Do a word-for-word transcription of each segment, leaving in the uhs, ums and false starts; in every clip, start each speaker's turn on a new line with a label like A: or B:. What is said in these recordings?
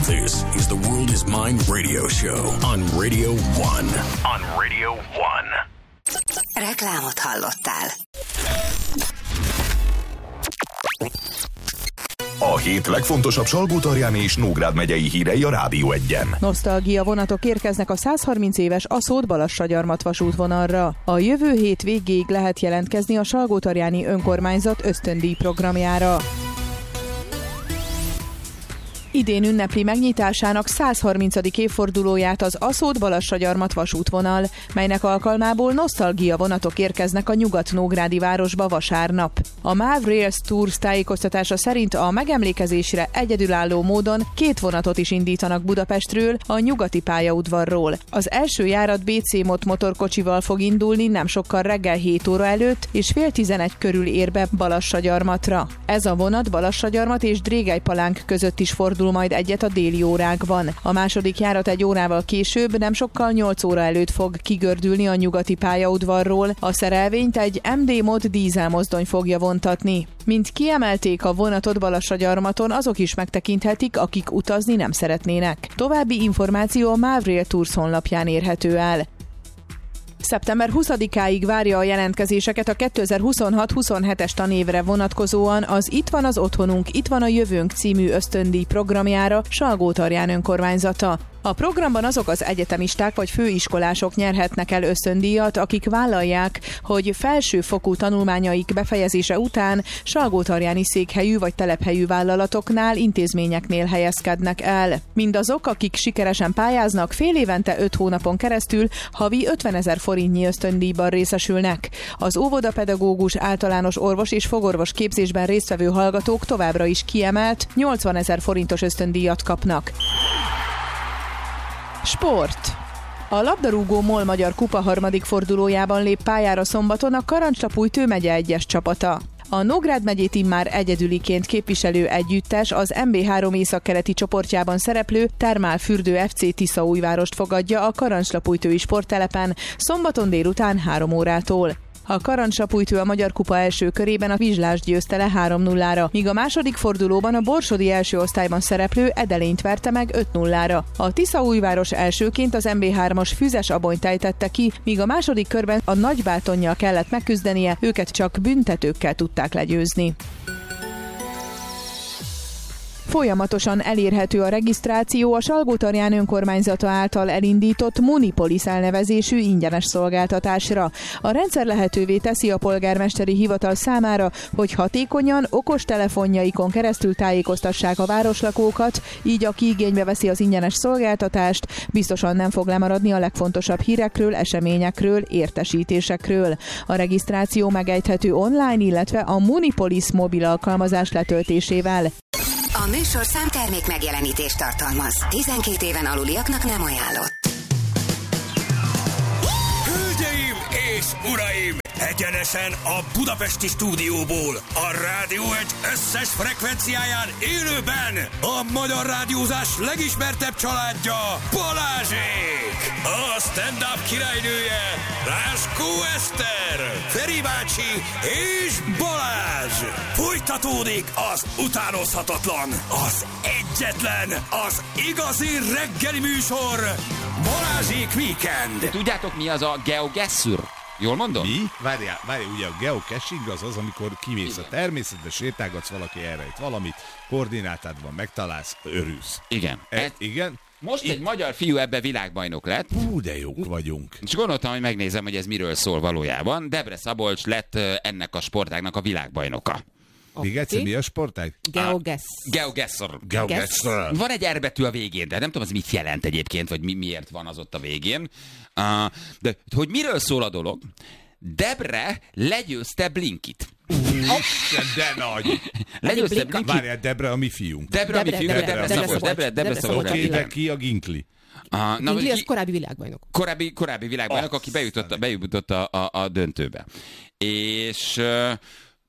A: This is the World is Mine radio show on Radio One. On Radio One.
B: Reklámot hallottál.
C: A hét legfontosabb Salgótarjáni és Nógrád megyei hírei a Rádió Egyen.
D: Nosztalgia vonatok érkeznek a százharminc éves Aszód-Balassagyarmat vasútvonalra. A jövő hét végéig lehet jelentkezni a Salgótarjáni önkormányzat ösztöndíj programjára. Idén ünnepli megnyitásának százharmincadik évfordulóját az Aszód-Balassagyarmat vasútvonal, melynek alkalmából nosztalgia vonatok érkeznek a nyugat-nógrádi városba vasárnap. A MÁV Rails Tours tájékoztatása szerint a megemlékezésre egyedülálló módon két vonatot is indítanak Budapestről, a nyugati pályaudvarról. Az első járat bé cé Mot motorkocsival fog indulni nem sokkal reggel hét óra előtt, és fél tizenegy körül ér be Balassagyarmatra. Ez a vonat Balassagyarmat és Drégelypalánk között is fordul majd egyet a déli órákban. A második járat egy órával később, nem sokkal nyolc óra előtt fog kigördülni a nyugati pályaudvarról. A szerelvényt egy em dé Mod dízelmozdony fogja vontatni. Mint kiemelték a vonatot Balassagyarmaton, azok is megtekinthetik, akik utazni nem szeretnének. További információ a MÁV Rail Tours honlapján érhető el. szeptember huszadikáig várja a jelentkezéseket a kétezer-huszonhat huszonhetes tanévre vonatkozóan az Itt van az otthonunk, itt van a jövőnk című ösztöndíj programjára Salgótarján önkormányzata. A programban azok az egyetemisták vagy főiskolások nyerhetnek el ösztöndíjat, akik vállalják, hogy felsőfokú tanulmányaik befejezése után salgótarjáni székhelyű vagy telephelyű vállalatoknál, intézményeknél helyezkednek el. Mindazok, akik sikeresen pályáznak, fél évente öt hónapon keresztül havi ötvenezer forintnyi ösztöndíjban részesülnek. Az óvodapedagógus, általános orvos és fogorvos képzésben résztvevő hallgatók továbbra is kiemelt nyolcvanezer forintos ösztöndíjat kapnak. Sport. A labdarúgó MOL Magyar Kupa harmadik fordulójában lép pályára szombaton a Karancslapújtő megye egyes csapata. A Nógrád megyét immár egyedüliként képviselő együttes az em bé három északkeleti csoportjában szereplő Termálfürdő ef cé Tiszaújvárost fogadja a Karancslapújtői sporttelepen szombaton délután három órától. A Karancslapújtő a Magyar Kupa első körében a Vizslást győzte le három nullára, míg a második fordulóban a borsodi első osztályban szereplő Edelényt verte meg öt nullára. A Tiszaújváros elsőként az em bé hármas Füzes Abonyt ejtette ki, míg a második körben a Nagybátonnyal kellett megküzdenie, őket csak büntetőkkel tudták legyőzni. Folyamatosan elérhető a regisztráció a Salgótarján önkormányzata által elindított Munipolis elnevezésű ingyenes szolgáltatásra. A rendszer lehetővé teszi a polgármesteri hivatal számára, hogy hatékonyan okostelefonjaikon keresztül tájékoztassák a városlakókat, így aki igénybe veszi az ingyenes szolgáltatást, biztosan nem fog lemaradni a legfontosabb hírekről, eseményekről, értesítésekről. A regisztráció megejthető online, illetve a Munipolis mobil alkalmazás letöltésével.
B: A műsorszám termék megjelenítést tartalmaz. tizenkét éven aluliaknak nem ajánlott.
E: Hölgyeim és uraim! Egyenesen a budapesti stúdióból, a Rádió egy összes frekvenciáján élőben a magyar rádiózás legismertebb családja, Balázsék! A stand-up királynője, Ráskó Eszter, Feri bácsi és Balázs! Folytatódik az utánozhatatlan, az egyetlen, az igazi reggeli műsor, Balázsék Weekend!
F: De tudjátok, mi az a GeoGuessr? Jól mondom?
G: Mi? Várjál, várjál, ugye a geocaching az az, amikor kimész a természetbe, sétálgatsz, valaki elrejt valamit, koordinátát van, megtalálsz, örülsz.
F: Igen.
G: E,
F: Ez,
G: igen.
F: Most egy magyar fiú ebbe világbajnok lett.
G: Hú, de jók vagyunk.
F: És gondoltam, hogy megnézem, hogy ez miről szól valójában. Debre Szabolcs lett ennek a sportágnak a világbajnoka.
G: Még egyszer, mi a sportág?
H: GeoGuessr.
F: GeoGuessr.
G: GeoGuessr.
F: Van egy R betű a végén, de nem tudom, az mit jelent egyébként, vagy mi, miért van az ott a végén. Uh, de hogy miről szól a dolog? Debre legyőzte Blinkit.
G: Isten, de nagy!
F: Legyőzte Blinkit.
G: Várjál, Debre a mi fiunk.
F: Debre a mi fiunk, Debre, Debre Szabolcs. Debre, Debre Szabolcs.
G: Oké, de ki a Ginkli?
H: Uh, Ginkli az korábbi világbajnok.
F: Korábbi, korábbi világbajnok, aki bejutott, bejutott a, a, a döntőbe. És... Uh,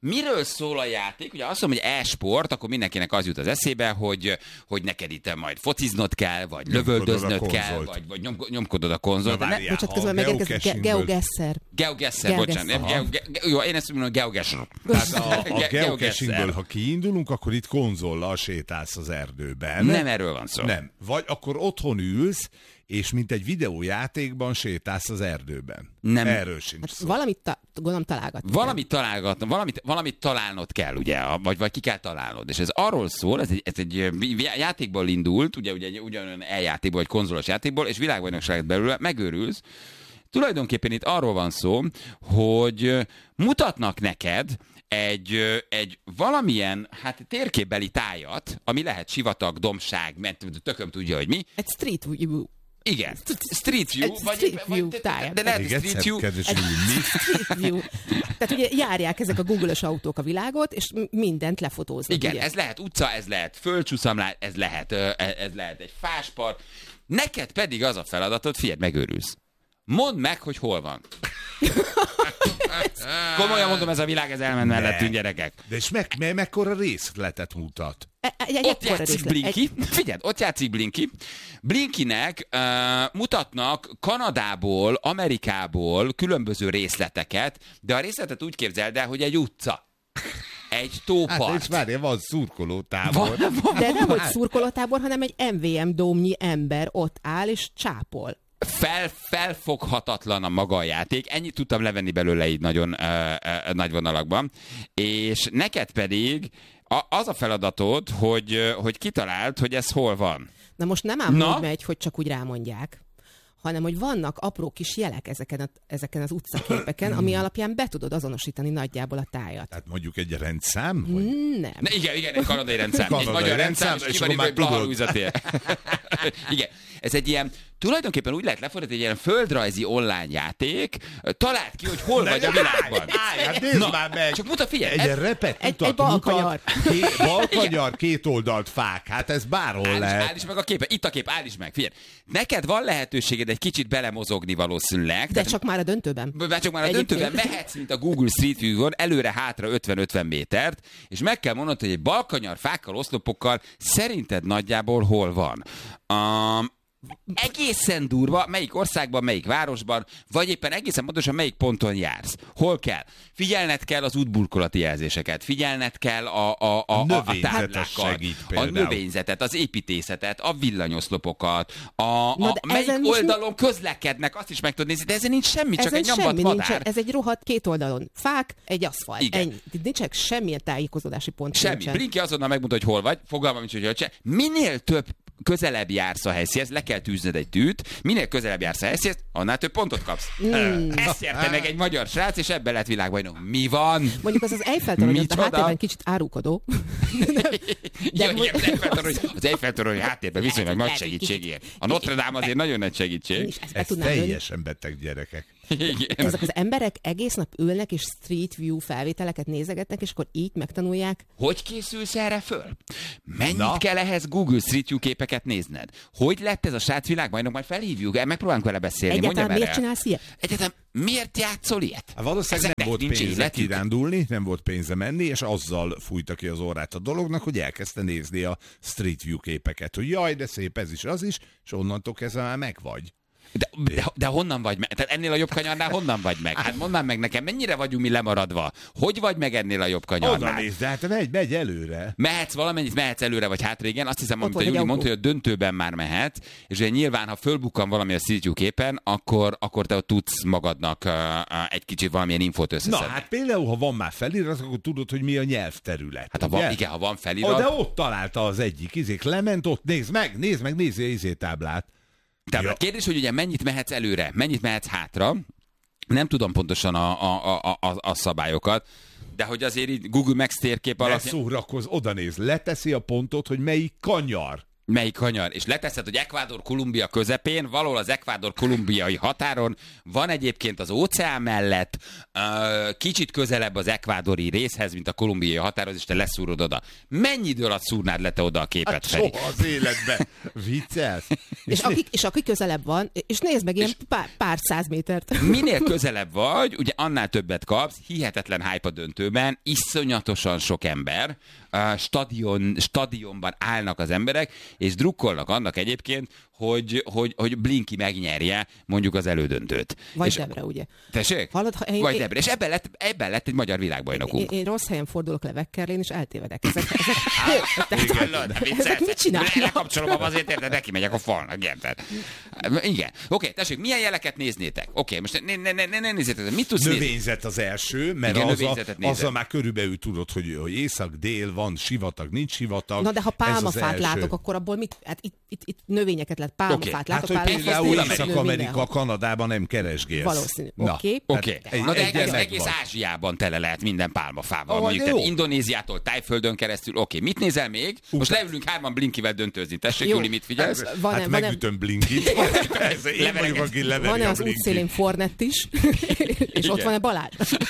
F: miről szól a játék? Ugye azt mondom, hogy e-sport, akkor mindenkinek az jut az eszébe, hogy, hogy neked itt majd fociznod kell, vagy lövöldöznöd kell, vagy, vagy nyom, nyomkodod a konzolt.
H: Na, várjál, bocsánat, közben megérkezik GeoGuessr.
F: GeoGuessr, bocsánat. Jó, én ezt mondom, GeoGuessr.
G: Tehát a, a geocachingből, ha kiindulunk, akkor itt konzollal sétálsz az erdőben.
F: Nem erről van szó.
G: Nem. Vagy akkor otthon ülsz, és mint egy videójátékban sétálsz az erdőben. Nem. Erről sincs
H: hát
G: szó.
H: Valamit, ta, gondolom, találgatni
F: Valamit találgatni, valamit, valamit találnod kell, ugye, vagy, vagy ki kell találnod. És ez arról szól, ez egy, ez egy játékból indult, ugye, ugye ugyanolyan eljátékból, vagy konzolos játékból, és világbajnokságot belőle megőrülsz. Tulajdonképpen itt arról van szó, hogy mutatnak neked egy, egy valamilyen hát térképbeli tájat, ami lehet sivatag, dombság, mert tököm tudja, hogy mi.
H: Egy street view.
F: Igen, Street View.
H: Egy vagy, Street View
F: vagy,
H: táját.
F: De lehet Street View.
H: Street View. Tehát ugye járják ezek a Google-os autók a világot, és mindent lefotóznak.
F: Igen,
H: ugye?
F: Ez lehet utca, ez lehet földcsúszamlás, ez lehet, ez lehet egy fáspart. Neked pedig az a feladatod, figyelj, megőrülsz. Mondd meg, hogy hol van. Komolyan mondom, ez a világ, ez elment mellettünk, gyerekek.
G: De és meg, me, mekkora részletet mutat?
H: E, egy, egy
F: ott játszik Blinky. Egy... Figyeld, ott játszik Blinky. Blinkynek uh, mutatnak Kanadából, Amerikából különböző részleteket, de a részletet úgy képzeld el, hogy egy utca. Egy tópart.
G: Hát és várja, van szurkolótábor.
F: Van, van,
H: de nem, hogy szurkolótábor, hanem egy em vé em dómnyi ember ott áll és csápol.
F: Fel, felfoghatatlan a maga a játék. Ennyit tudtam levenni belőle így nagyon ö, ö, nagy vonalakban. És neked pedig a, az a feladatod, hogy, hogy kitaláld, hogy ez hol van.
H: Na most nem ám úgy megy, hogy csak úgy rámondják, hanem hogy vannak apró kis jelek ezeken, a, ezeken az utcaképeken, ami alapján be tudod azonosítani nagyjából a tájat.
G: Tehát mondjuk egy rendszám? Vagy?
H: Nem.
F: Ne, igen, igen, egy kanadai rendszám.
G: Kanadai
F: egy magyar
G: rendszám,
F: rendszám, és
G: és akkor már
F: tudod. Igen, ez egy ilyen, tulajdonképpen úgy lehet lefordítani, egy ilyen földrajzi online játék, találd ki, hogy hol ne, vagy a világban.
G: Állj, hát nézd
F: Na,
G: már meg!
F: Csak mutat, figyelj!
G: Egy
F: ez...
G: repet
H: egy,
G: mutat,
H: egy balkanyar.
G: Mutat, ké, balkanyar, két oldalt fák. Hát ez bárhol
F: áll
G: lehet.
F: Is, áll is meg a képe. Itt a kép, áll is meg. Figyelj, neked van lehetőséged egy kicsit belemozogni valószínűleg.
H: De
F: tehát,
H: csak már a döntőben.
F: Már csak már a
H: Egyébként.
F: döntőben mehetsz, mint a Google Street View-on, előre-hátra ötven-ötven métert, és meg kell mondanod, hogy egy balkanyar fákkal, oszlopokkal szerinted nagyjából hol van. Um, egészen durva, melyik országban, melyik városban, vagy éppen egészen pontosan melyik ponton jársz. Hol kell? Figyelned kell az útburkolati jelzéseket, figyelned kell a, a, a, a, a táblákat, a növényzetet, az építészetet, a villanyoszlopokat, a, a melyik oldalon mi... közlekednek, azt is meg tudod nézni, de ezen nincs semmi, csak
H: ezen
F: egy nyombat madár.
H: Nincsen. Ez egy rohadt két oldalon. Fák, egy aszfalt.
F: Igen.
H: Ennyi. Nincsen semmilyen tájékozódási pont.
F: Semmi.
H: Nincsen.
F: Blinky azonnal megmondta, hogy hol vagy, fogalmam nincs, hogy hogy minél több közelebb jársz a helyszínhez, le kell tűzned egy tűt, minél közelebb jársz a helyszínhez, annál több pontot kapsz. Mm. Ezt érte meg egy magyar srác, és ebben lett világbajnok. Mi van?
H: Mondjuk az az Eiffel-torony, a háttérben kicsit árulkodó.
F: Ja, igen, az Eiffel-torony, az Eiffel-torony háttérben viszonylag nagy segítségért. A Notre Dame azért nagyon nagy segítség.
G: Ez teljesen beteg gyerekek.
H: Igen. Ezek az emberek egész nap ülnek, és Street View felvételeket nézegetnek, és akkor így megtanulják.
F: Hogy készülsz erre föl? Mennyit
G: Na?
F: kell ehhez Google Street View képeket nézned? Hogy lett ez a srác világbajnok? Majd felhívjuk, megpróbálunk vele beszélni.
H: Egyáltalán miért
F: el.
H: csinálsz ilyet?
F: Egyáltalán miért játszol ilyet?
G: Hát valószínűleg
F: Ezeknek
G: nem volt
F: nincs
G: pénze
F: életük.
G: kirándulni, nem volt pénze menni, és azzal fújta ki az orrát a dolognak, hogy elkezdte nézni a Street View képeket, hogy jaj, de szép ez is, az is, és onnantól kezdve már megvagy.
F: De, de, de honnan vagy meg? Tehát ennél a jobb kanyarnál honnan vagy meg? Hát mondd már meg nekem, mennyire vagyunk mi lemaradva? Hogy vagy meg ennél a jobb kanyarnál?
G: Oda nézd, de hát megy, megy előre.
F: Mehetsz valamennyit, mehetsz előre vagy hátra, igen. Azt hiszem, amit a
H: egy
F: Júli
H: autó.
F: mondta, hogy a döntőben már mehet, és ugye nyilván, ha fölbukkan valami a Street View képen, akkor, akkor te ott tudsz magadnak uh, uh, egy kicsit valamilyen infót
G: Na,
F: összeszedni.
G: hát például, ha van már felirat, akkor tudod, hogy mi a nyelvterület.
F: Hát ha
G: ugye?
F: van, igen, ha van felirat.
G: Oh, de ott találta az egyik izék, lement ott, nézd meg, nézd meg, nézd az izétáblát.
F: Tehát ja. A kérdés, hogy ugye mennyit mehetsz előre, mennyit mehetsz hátra, nem tudom pontosan a, a, a, a, a szabályokat, de hogy azért így Google Maps térkép
G: Ne
F: alapján...
G: szórakozz, oda néz, leteszi a pontot, hogy melyik kanyar.
F: Melyik kanyar? És leteszed, hogy Ekvádor-Kolumbia közepén, valahol az ekvádor-kolumbiai határon, van egyébként az óceán mellett, uh, kicsit közelebb az ekvádori részhez, mint a kolumbiai határhoz, és te leszúrod oda. Mennyi idő alatt szúrnád le te oda a képet,
G: hát
F: Feri?
G: soha az életben. Viccelsz?
H: És, aki, és aki közelebb van, és nézd meg ilyen pár, pár száz métert.
F: Minél közelebb vagy, ugye annál többet kapsz, hihetetlen hype a döntőben, iszonyatosan sok ember, uh, stadion, stadionban állnak az emberek, és drukkolnak annak egyébként, hogy, hogy, hogy Blinky megnyerje mondjuk az elődöntőt.
H: Vagy
F: és,
H: Debre, ugye?
F: Tessék?
H: Hallod, ha én,
F: Vagy
H: én,
F: Debre. És ebben lett, ebben lett egy magyar világbajnokunk.
H: Én, én rossz helyen fordulok le Vekkerlén, és eltévedek. Ezek, ezek,
F: Igen,
H: ezek mit csinálnak?
F: Lekapcsolom azért, érted, neki megyek a falnak, érted? Igen. Oké, tessék, milyen jeleket néznétek? Oké, most ne, ne, ne, ne, ne nézzétek, mit tudsz nézni?
G: Növényzet az első, mert
F: Igen,
G: az a, azzal már körülbelül tudod, hogy, hogy észak-dél van, sivatag, nincs sivatag.
H: Na de ha pálmafát
G: ez
H: látok, akkor abból mit? Hát itt, itt, itt növényeket lehet, pálmafát
F: Oké.
H: látok.
G: Hát, hogy például Észak-Amerika,
H: mindenhol.
G: Kanadában nem keresgélsz.
H: Valószínű.
G: Na,
H: Oké.
F: Oké.
G: egy-
F: Na de
G: egyen
F: egész,
G: megvan.
F: egész Ázsiában tele lehet minden pálmafával.
G: Ó,
F: Mondjuk,
G: jó.
F: tehát Indonéziától Tájföldön keresztül. Oké, mit nézel még? Most leülünk hárman Blinkivel döntözni. Tessék,
H: Jó.
F: Júli, mit figyelsz?
H: Van-e-
G: Hát
H: van-e-
G: megütöm Blinkit. Ez én vagyok, aki leveri
H: Van-e
G: a
H: az
G: Blinkit.
H: útszélén Fornett is? És ott
F: Igen.
H: van-e Balázs?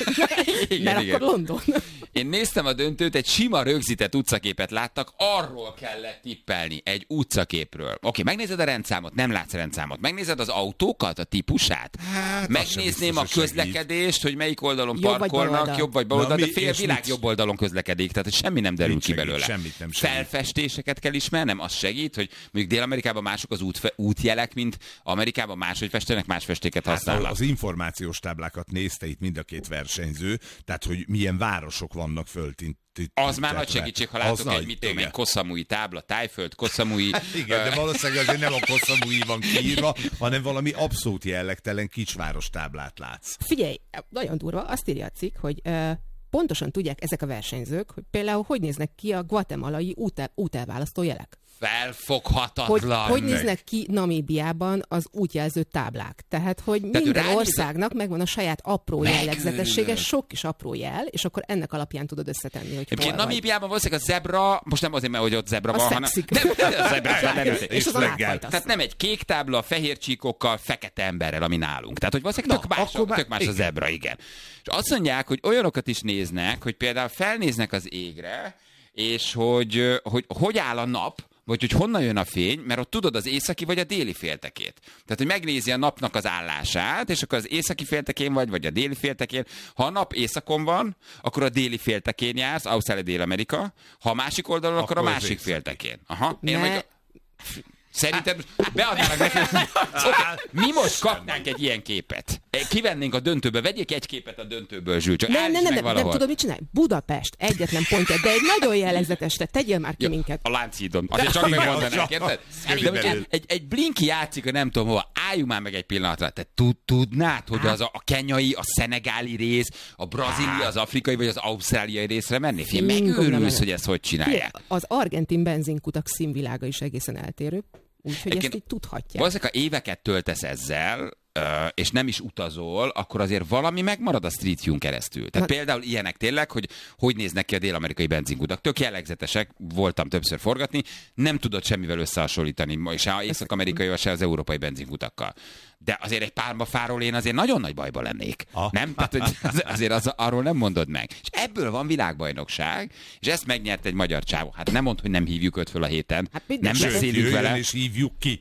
F: Igen,
H: Mert
F: igen.
H: akkor London.
F: Én néztem a döntőt, egy sima rögzített utcaképet láttak, arról kellett tippelni, egy utcaképről. Oké, megnézed a rendszámot, nem látsz rendszámot. Megnézed az autókat, a típusát?
G: Hát, az
F: Megnézném
G: sem
F: a
G: biztos, hogy
F: közlekedést, hogy melyik oldalon
H: Jobb vagy
F: parkolnak,
H: baloldal.
F: jobb vagy baloldal,
G: Na,
F: de
G: mi-
F: fél
G: és
F: világ
G: mit-
F: jobb oldalon közlekedik, tehát hogy semmi nem derül
G: Mit
F: ki
G: segít?
F: belőle.
G: Semmit nem segít.
F: Felfestéseket kell ismernem, az segít, hogy mondjuk Dél-Amerikában mások az út, útjelek, mint Amerikában máshogy festenek, más festéket
G: Hát
F: használnak.
G: az információs táblákat nézte itt mind a két versenyző, tehát hogy milyen városok vannak föltint.
F: Az már nagy segítség, ha látok
G: Az
F: egy,
G: nagy,
F: mit tudom,
G: igen.
F: egy kosszamui tábla, Tájföld, kosszamui...
G: Igen, de valószínűleg azért nem a Kosszamui van kiírva, hanem valami abszolút jellegtelen kicsváros táblát látsz.
H: Figyelj, nagyon durva, azt írja a cikk, hogy uh, pontosan tudják ezek a versenyzők, hogy például hogy néznek ki a guatemalai útel, útelválasztó jelek. Hogy,
F: Felfoghatatlan.
H: hogy néznek ki Namíbiában az útjelző táblák. Tehát, hogy
F: Tehát
H: minden
F: ránézel-
H: országnak megvan a saját apró
F: Megőrülök.
H: jellegzetessége, sok kis apró jel, és akkor ennek alapján tudod összetenni, hogy
F: Egyébként
H: hol vagy.
F: Namíbiában valószínűleg a zebra, most nem azért, mert hogy ott zebra
H: A
F: van, hanem...
H: szexik.
F: Nem, a zebra már nem
H: És, és az a
G: reggel.
H: lábfajta.
F: Tehát nem egy kék tábla, fehér csíkokkal, fekete emberrel, ami nálunk. Tehát, hogy valószínűleg tök
G: Na,
F: más,
G: akkor már-
F: tök más a
G: igen.
F: zebra, igen. És azt mondják, hogy olyanokat is néznek, hogy például felnéznek az égre, és hogy hogy, hogy áll a nap, vagy hogy honnan jön a fény, mert ott tudod az északi vagy a déli féltekét. Tehát, hogy megnézi a napnak az állását, és akkor az északi féltekén vagy, vagy a déli féltekén. Ha a nap északon van, akkor a déli féltekén jársz, Ausztrália, Dél-Amerika. Ha a másik oldalon, akkor,
G: Akkor
F: a
G: az
F: másik
G: északi.
F: féltekén. Aha. Én
H: Ne.
F: meg... Szerintem beadnának nekünk. Okay. Mi most kapnánk egy ilyen képet. Kivennénk a döntőbe, vegyék egy képet a döntőből, Zsül, csak
H: Nem,
F: állíts
H: nem, nem,
F: meg
H: nem, nem
F: valahol.
H: tudod, mit csinálj? Budapest, egyetlen pontja, de egy nagyon jellegzetes, te tegyél már ki
F: Ja,
H: minket.
F: a Lánchídon. Azért csak
G: Igen,
F: megmondanák,
G: csak-
F: érted?
G: csak
F: De most
G: belül.
F: egy, egy Blinky játszik, nem tudom hova, álljunk már meg egy pillanatra. Te tud, tudnád, hogy az a, a kenyai, a szenegáli rész, a brazili, az afrikai vagy az ausztráliai részre menni? Figyelj,
H: Fingom, nem
F: megőrülsz,
H: mennek.
F: hogy ezt hogy csinálják.
H: Az argentin benzinkutak színvilága is egészen eltérő, úgyhogy ezt
F: Egyébként
H: így tudhatják.
F: Valószínűleg, ha éveket töltesz ezzel, ö, és nem is utazol, akkor azért valami megmarad a Street View-n keresztül. Tehát
H: Na-
F: például ilyenek tényleg, hogy hogy néznek ki a dél-amerikai benzinkutak. Tök jellegzetesek, voltam többször forgatni, nem tudod semmivel összehasonlítani, se az észak-amerikai, se az európai benzinkutakkal. De azért egy pálmafáról én azért nagyon nagy bajba lennék.
G: Ah.
F: Nem? Tehát hogy az- azért az, arról nem mondod meg. És ebből van világbajnokság, és ezt megnyert egy magyar csávó. Hát nem mondd, hogy nem hívjuk őt föl a héten.
H: Hát minden
F: nem
H: Sőt,
F: beszélünk
G: Jöjjön
F: vele.
G: és hívjuk ki.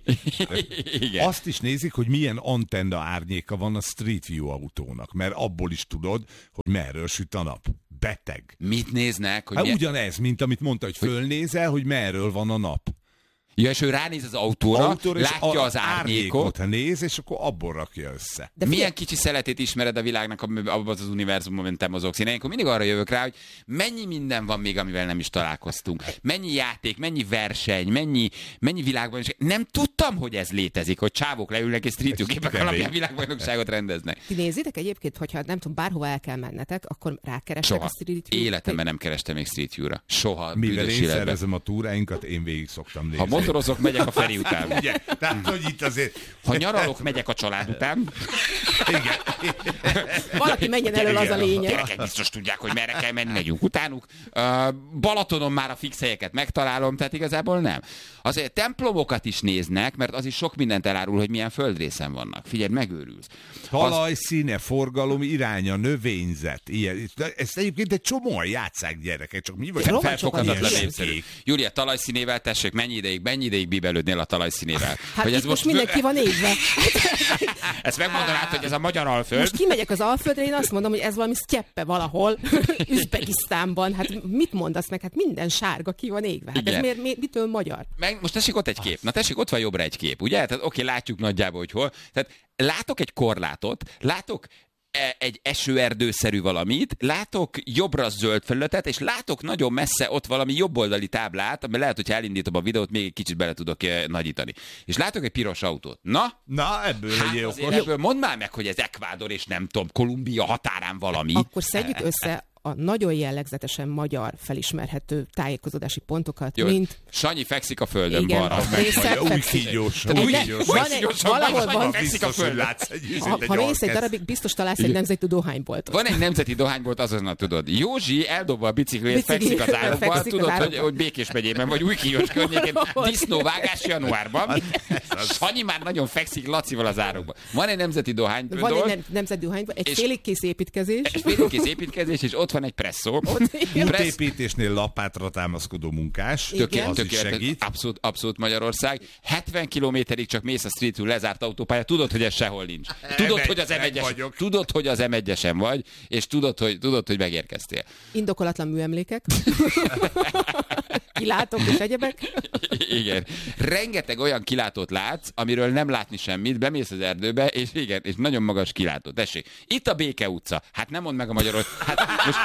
F: Igen.
G: Azt is nézik, hogy milyen antenna árnyéka van a Street View autónak, mert abból is tudod, hogy merről süt a nap. Beteg.
F: Mit néznek? Hogy
G: Hát
F: milyen...
G: ugyanez, mint amit mondta, hogy fölnézel, hogy merről van a nap.
F: Ja, és ő ránéz az autóra,
G: Autóra, és
F: látja
G: a-
F: az árnyékot.
G: Ha néz, és akkor abból rakja össze.
H: De
F: Milyen kicsi szeletét ismered a világnak abban az univerzumban, mint te mozogsz. Én ilyenkor mindig arra jövök rá, hogy mennyi minden van még, amivel nem is találkoztunk. Mennyi játék, mennyi verseny, mennyi, mennyi világbajnokság. Nem tudtam, hogy ez létezik, hogy csávok leülnek és street view-képek
G: kevés.
F: alapján világbajnokságot rendeznek.
H: Ti nézitek egyébként, hogyha nem tudom, bárhova el kell mennetek, akkor rákerestek
F: Soha.
H: a Street View?
F: Életemben nem kerestem még Street View-ra. Soha.
G: Mivel
F: büdös
G: én
F: életben.
G: szervezem a túráinkat, én végig szoktam nézni.
F: Ha motorozok, megyek a Feri után.
G: Ugye? Tehát, hogy itt azért...
F: Ha nyaralok, megyek a család után.
G: Igen.
H: Valaki menjen elől, az a lényeg.
F: Gyerekek biztos tudják, hogy merre kell menni, megyünk utánuk. Uh, Balatonon már a fix helyeket megtalálom, tehát igazából nem. Azért templomokat is néznek, mert az is sok mindent elárul, hogy milyen földrészen vannak. Figyelj, megőrülsz.
G: Talaj, színe, forgalom, iránya, növényzet. Ilyen. Ezt egyébként egy csomóan játsszák gyerekek, csak mi vagy?
F: Felfoghatatlan népszerű. Júlia, talajszínével tessék, mennyi ideig, mennyi ideig bíbelődnél a talajszínével?
H: Hát hogy ez most mindenki van égve.
F: Ezt megmondanád, hogy ez a magyar Alföld.
H: Most kimegyek az Alföldre, én azt mondom, hogy ez valami sztyeppe valahol, Üzbegisztánban. Hát mit mondasz meg? Hát minden sárga ki van égve. Hát
F: igen.
H: Ez miért, miért, mitől magyar?
F: Meg, most tessék ott egy kép. Na tessék, ott van jobbra egy kép, ugye? Tehát oké, látjuk nagyjából, hogy hol. Tehát látok egy korlátot, látok egy esőerdőszerű valamit, látok jobbra zöld felületet, és látok nagyon messze ott valami jobboldali táblát, ami lehet, hogyha elindítom a videót, még egy kicsit bele tudok nagyítani. És látok egy piros autót. Na?
G: Na, ebből
F: hát
G: egy
F: azért ebből mondd már meg, hogy ez Ekvádor és nem tudom, Kolumbia határán valami.
H: Akkor szedjük össze a nagyon jellegzetesen magyar felismerhető tájékozódási pontokat,
F: jó,
H: mint...
F: Sanyi fekszik a földön
H: igen,
F: balra.
G: Új kígyós.
H: Új kígyós. Valahol van...
F: Fekszik a földön.
H: Ha, ha mész egy darabig, biztos találsz egy nemzeti dohányboltot.
F: Van egy nemzeti dohánybolt, azonnal tudod. Józsi eldobva a bicikliét, fekszik az árokban, tudod, hogy, hogy Békés megyében, vagy Új kígyós környékén, disznóvágás januárban. Sanyi már nagyon fekszik Lacival az árokban. Van egy nemzeti dohánybolt.
H: Van egy nemzeti dohánybolt, egy féligkész építkezés.
F: Egy féligkész építkezés, és ott van egy presszó.
G: Útépítésnél lapátra támaszkodó munkás.
F: Tökéletes, abszolút, abszolút Magyarország. hetven kilométerig csak mész a Street View lezárt autópálya, tudod, hogy ez sehol nincs. Tudod, hogy az em egyes, tudod, hogy az em egyesen vagy, és tudod, hogy, tudod, hogy megérkeztél.
H: Indokolatlan műemlékek. Kilátók és egyebek.
F: Igen. Rengeteg olyan kilátót látsz, amiről nem látni semmit, bemész az erdőbe, és igen, és nagyon magas kilátó. Tessék, itt a Béke utca. Hát nem mondd meg a magyarul. Hát most...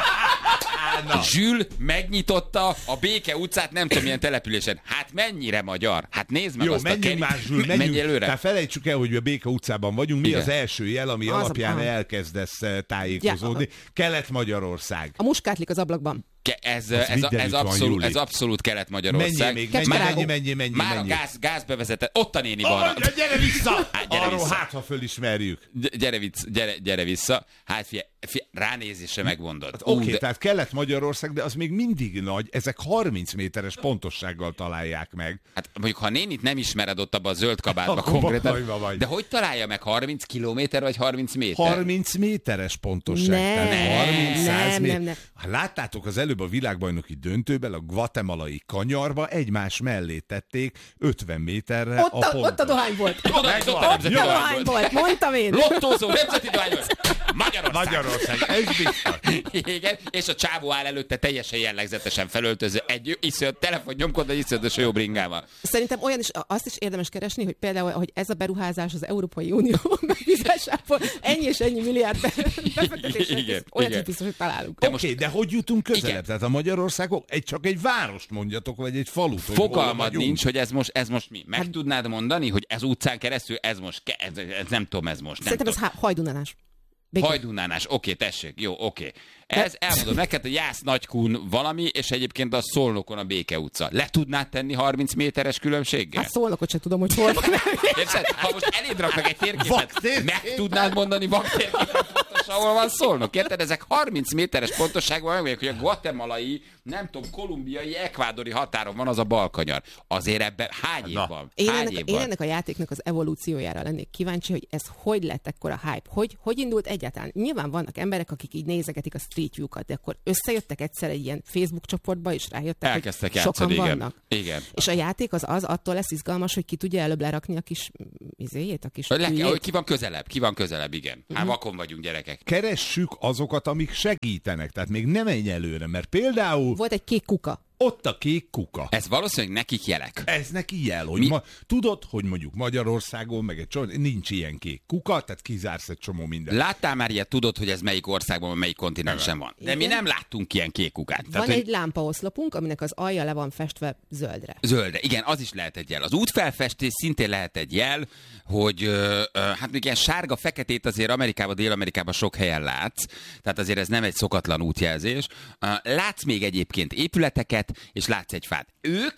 F: Zsül megnyitotta a Béke utcát, nem tudom milyen településen. Hát mennyire magyar? Hát nézd meg
G: jó,
F: azt
G: menjünk
F: a keri...
G: már, Zsül, menjünk.
F: előre.
G: Tehát felejtsük el, hogy a Béke utcában vagyunk. Mi igen. az első jel, ami
H: az
G: alapján
H: a...
G: elkezdesz tájékozódni? Ja. Kelet-Magyarország.
H: A muskátlik az ablakban.
F: Ez, ez, ez, abszolút, ez abszolút Kelet-Magyarország.
G: Mennyi, még, mennyi, mennyi, mennyi,
F: Már
G: mennyi.
F: a gáz, gáz bevezetett. Ott a néni balra.
G: Oh, gyere vissza!
F: Hát, gyere
G: arról
F: vissza.
G: hát, ha fölismerjük.
F: Gyere, vicc, gyere, gyere vissza. Hát fie, fie, ránézésre megmondod.
G: Hát, Oké, okay, de... tehát Kelet-Magyarország, de az még mindig nagy. Ezek harminc méteres pontossággal találják meg.
F: Hát mondjuk, ha a nénit nem ismered ott abban a zöld kabátba konkrétan.
G: Vagy.
F: De hogy találja meg harminc kilométer vagy harminc méter?
G: harminc méteres pontosság.
H: Nem,
G: tehát harminc,
H: nem, nem, nem.
G: Láttátok az előbb a világbajnoki döntőben a guatemalai kanyarba egymás mellé tették ötven méterre
H: ott
G: a, a pontot.
H: Ott a dohány volt.
F: Ott a
H: dohány volt, mondtam én.
F: Lottózó, nemzeti dohány volt. Magyarország.
G: Magyarország, ez biztos.
F: Igen, és a csávó áll előtte teljesen jellegzetesen felöltöző egy iszonyat telefonnyomkod, egy iszonyatos jó bringával.
H: Szerintem olyan is, azt is érdemes keresni, hogy például, hogy ez a beruházás az Európai Unió megbízásából ennyi és ennyi milliárd befektetésre, olyat is biztos, hogy találunk.
G: Oké, okay, de hogy jutunk közelebb? Igen. Tehát a Magyarországok egy, csak egy várost mondjatok, vagy egy falut.
F: Fogalmad nincs, hogy ez most, ez most mi. Meg hát, tudnád mondani, hogy ez utcán keresztül, ez most, ez, ez nem tudom, ez most. Nem
H: Szerintem
F: tudom.
H: ez hajdunálás.
F: Hajdunánás, oké, okay, tessék, jó, oké. Okay. Ez, elmondom neked, a Jász Nagykún valami, és egyébként a Szolnokon a Béke utca. Le tudnád tenni harminc méteres különbséggel?
H: Hát Szolnokot sem tudom, hogy hol van.
F: Érted? Ha most eléd raknak egy térképet, meg tudnád mondani vaktérképet, ahol van Szolnok, érted? Ezek harminc méteres pontosságban megmondják, hogy a guatemalai, nem tudom, kolumbiai, ekvádori határon van az a balkanyar. Azért ebben hány év van?
H: Én
F: hány
H: ennek,
F: év
H: én
F: van?
H: ennek a játéknak az evolúciójára lennék kíváncsi, hogy ez hogy lett ekkora hype? Hogy, hogy indult egyáltalán? Nyilván vannak emberek, akik így nézegetik a Street View-kat, de akkor összejöttek egyszer egy ilyen Facebook csoportba, és rájöttek,
F: elkezdtek
H: hogy sokan
F: játszani,
H: vannak.
F: Igen. igen.
H: És a játék az, az attól lesz izgalmas, hogy ki tudja előbb lerakni a kis izéjét, a kis
F: Le, hogy ki van közelebb, ki van közelebb, igen. Hát uh-huh. vakon vagyunk, gyerekek.
G: Keressük azokat, amik segítenek, tehát még nem menj előre, mert például...
H: Volt egy kék kuka.
G: Ott a kék kuka.
F: Ez valószínűleg nekik jelek.
G: Ez neki jel, hogy ma, tudod, hogy mondjuk Magyarországon, meg egy csomó, nincs ilyen kék kuka, tehát kizársz egy csomó mindent.
F: Láttál már ilyet, tudod, hogy ez melyik országban, melyik kontinensen van. De igen? Mi nem láttunk ilyen kék kukát.
H: Van
F: tehát,
H: egy
F: hogy...
H: lámpaoszlopunk, aminek az alja le van festve zöldre.
F: Zöldre, igen, az is lehet egy jel. Az útfelfestés szintén lehet egy jel, hogy ö, ö, hát még ilyen sárga-feketét azért Amerikában, Dél-Amerikában sok helyen látsz, tehát azért ez nem egy szokatlan útjelzés. Látsz még egyébként épületeket, és látsz egy fát. Ők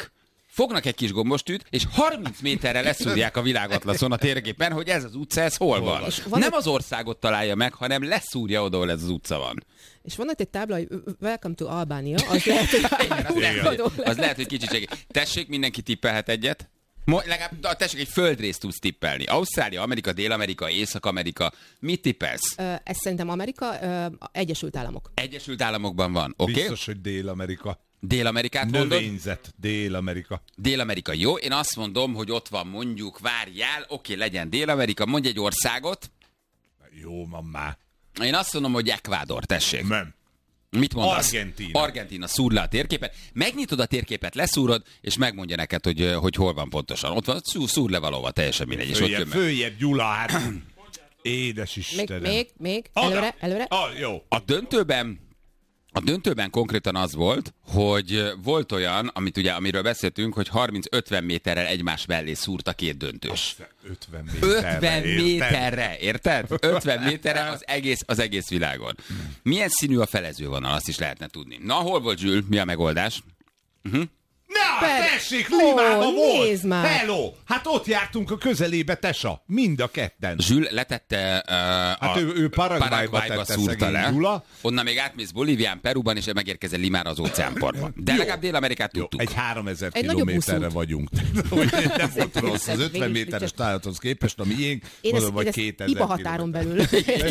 F: fognak egy kis gombostűt, és harminc méterre leszúrják a világatlaszon a térképen, hogy ez az utca, ez hol van. van. Nem az országot találja meg, hanem leszúrja oda, ahol ez az utca van.
H: És van ott egy tábla, hogy Welcome to Albania, az lehet, hogy,
F: az lehet, hogy, az lehet, hogy kicsit segít. Tessék, mindenki tippelhet egyet. Mo- legalább, tessék, egy földrészt tudsz tippelni. Ausztrália, Amerika, Dél-Amerika, Észak-Amerika. Mit tippelsz?
H: Ö, ez szerintem Amerika, ö, Egyesült Államok.
F: Egyesült Államokban van, oké? Okay?
G: Biztos, hogy Dél-Amerika.
F: Dél-Amerikát mondod?
G: Növényzet, Dél-Amerika.
F: Dél-Amerika, jó. Én azt mondom, hogy ott van mondjuk, várjál, oké, legyen Dél-Amerika, mondj egy országot.
G: Jó, van már.
F: Én azt mondom, hogy Ecuador, tessék.
G: Nem.
F: Mit mondasz?
G: Argentína.
F: Argentína, szúr le a térképet. Megnyitod a térképet, leszúrod, és megmondja neked, hogy, hogy hol van pontosan. Ott van, szúr, szúr le valahova, teljesen mindegy. És
G: Följebb,
F: ott
G: följebb, Gyula, hát. Édes Istenem.
H: Még, még, még, előre, előre.
G: Ah, jó.
F: A döntőben A döntőben konkrétan az volt, hogy volt olyan, amit ugye, amiről beszéltünk, hogy harminc-ötven méterrel egymás mellé szúrt a két döntős.
G: ötven méterre,
F: ötven méterre, érted? ötven méterre az egész, az egész világon. Milyen színű a felezővonal, azt is lehetne tudni. Na, hol volt Zsül? Mi a megoldás? Uh-huh.
G: Na,
H: Per...
G: tessék, Limába
H: oh,
G: volt!
H: Már.
G: Hello! Hát ott jártunk a közelébe, Tesa. Mind a ketten.
F: Zsül letette uh,
G: hát
F: a
G: ő, ő Paraguayba
F: tette
G: szúrta le.
F: Gyula. Onnan még átmész Bolívián, Perúban, és megérkezel Limára az óceánpartban. De legalább Dél-Amerikát tudtuk.
G: Egy háromezer
H: egy
G: kilométerre vagyunk. Nem volt rossz az ötven méteres tájathoz képest, a miénk.
H: Én
G: Mondom, vagy
H: ezt
G: kétezer
H: hiba határon belül.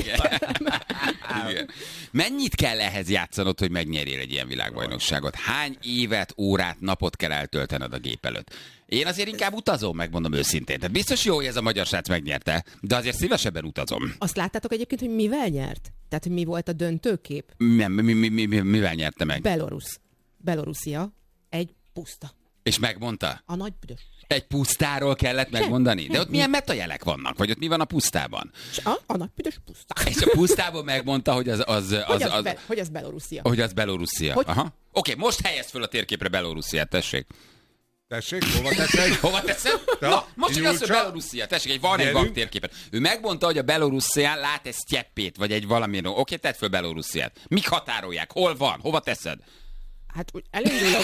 F: Igen. Mennyit kell ehhez játszanod, hogy megnyerjél egy ilyen világbajnokságot? Hány évet, órát, napot kell eltöltened a gép előtt? Én azért inkább utazom, megmondom őszintén. Tehát biztos jó, hogy ez a magyar srác megnyerte, de azért szívesebben utazom.
H: Azt láttátok egyébként, hogy mivel nyert? Tehát, hogy mi volt a döntőkép?
F: Mi, mi, mi, mi, mi, mivel nyerte meg?
H: Belorusz. Belorusszia. Egy puszta.
F: És megmondta?
H: A nagy büdös.
F: Egy pusztáról kellett megmondani? De ott milyen metajelek vannak? Vagy ott mi van a pusztában?
H: A, a nagy büdös puszta.
F: És a pusztában megmondta, hogy az... az, az,
H: hogy, az,
F: az,
H: be, hogy az Belorusszia.
F: Hogy az Belorusszia.
H: Hogy...
F: Aha. Oké, okay, most helyezd föl a térképre Belorussziát, tessék.
G: Tessék, hova teszed?
F: Hova teszed? Na, most csak azt, hogy Belorusszia. Tessék, egy van egy vak térképet. Ő megmondta, hogy a Belorusszián lát egy sztyeppét, vagy egy valamilyen. Oké, okay, tedd föl Belorussziát. Mik határolják? Hol van? Hova teszed?
H: Hát úgy elindulok.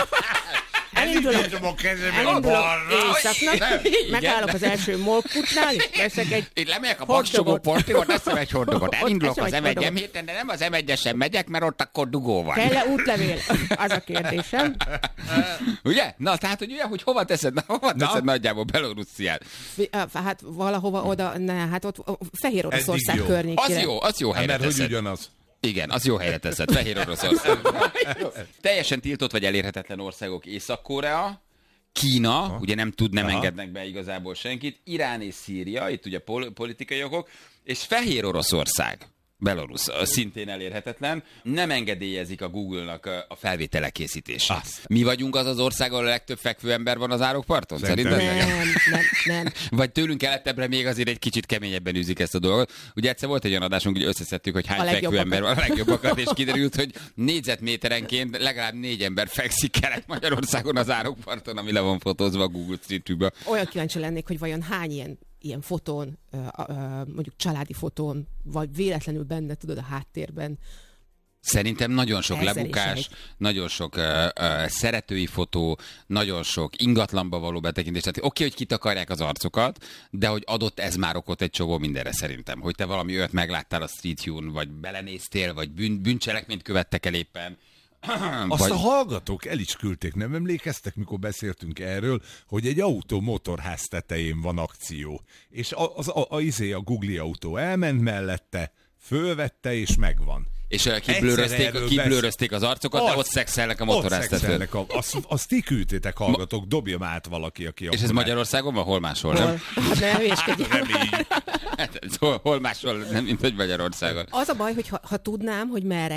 H: Elindulok, elindulok éjszaknak, megállok az első molkutnál, és veszek egy
F: Itt lemegyek a Baksogó portigot, teszem egy hordogot. Elindulok az em egy héten, de nem az em egyesen megyek, mert ott akkor dugó van.
H: Kell-e útlevél? Az a kérdésem.
F: Ugye? Na, tehát, hogy ugye, hogy hova teszed, na, hova teszed Na? nagyjából Belorussziát?
H: Hát valahova oda, ne, hát ott Fehér Oroszország környékére.
F: Az jó, az jó helyre
G: mert
F: teszed.
G: hogy ugyanaz.
F: Igen, az jó helyre teszed, Fehér Oroszország. Teljesen tiltott vagy elérhetetlen országok: Észak-Korea, Kína, ha? ugye nem tud, nem Aha. engednek be igazából senkit, Irán és Szíria, itt ugye pol- politikai okok, és Fehér Oroszország, Belarus, szintén elérhetetlen, nem engedélyezik a Google-nak a felvételek készítését. Azt. Mi vagyunk az az ország, ahol a legtöbb fekvő ember van az árokparton?
H: Szerintem nem, nem, nem.
F: Vagy tőlünk keletebbre még azért egy kicsit keményebben űzik ezt a dolgot. Ugye egyszer volt egy olyan adásunk, hogy összeszedtük, hogy hány fekvő ember van, a legjobbakat, és kiderült, hogy négyzetméterenként legalább négy ember fekszik Kelet-Magyarországon az árokparton, ami le van fotózva a Google Street View-be.
H: Olyan kíváncsi lennék, hogy vajon hány ilyen ilyen fotón, mondjuk családi fotón, vagy véletlenül benne, tudod, a háttérben.
F: Szerintem nagyon sok Ezer lebukás, nagyon sok uh, uh, szeretői fotó, nagyon sok ingatlanba való betekintés. Tehát oké, okay, hogy kitakarják az arcokat, de hogy adott ez már okot egy csomó mindenre szerintem. Hogy te valami olyat megláttál a Street View-n, vagy belenéztél, vagy bűn, bűncselekményt követtek el éppen.
G: Azt vagy... a hallgatók el is küldték, nem emlékeztek, mikor beszéltünk erről, hogy egy autó motorház tetején van akció. És a, az, a, a, izé, a Google autó elment mellette, fölvette és megvan.
F: És uh, kiblőrözték, kiblőrözték az arcokat, de ott szexelnek a motorháztetőn.
G: Azt, azt ti küldtétek, hallgatók, dobjam át valaki, aki...
F: És ez Magyarországon van? Hol máshol,
H: hol?
F: nem?
H: Hát ne hülyéskedjél.
F: Hát, hol, hol máshol, nem, mint hogy Magyarországon.
H: Az a baj, hogy ha, ha tudnám, hogy merre